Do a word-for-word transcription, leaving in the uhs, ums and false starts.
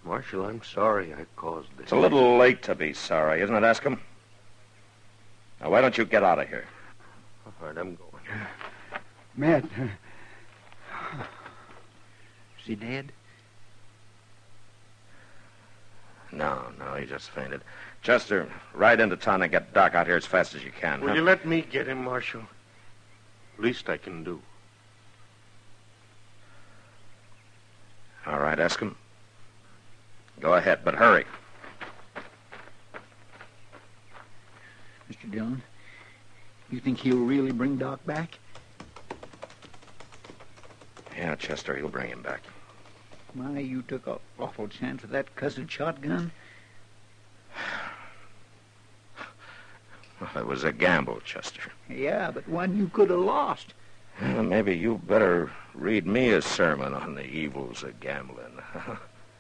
Marshal, I'm sorry I caused this. It's a little late to be sorry, isn't it, Escom? Now, why don't you get out of here? All right, I'm going. Matt. Uh, is he dead? No, no, he just fainted. Chester, ride into town and get Doc out here as fast as you can. Will huh? you let me get him, Marshal? Least I can do. All right, Escom. Go ahead, but hurry. Mister Dillon, you think he'll really bring Doc back? Yeah, Chester, he'll bring him back. My, you took an awful chance with that cussed shotgun. Well, it was a gamble, Chester. Yeah, but one you could have lost. Well, maybe you better read me a sermon on the evils of gambling.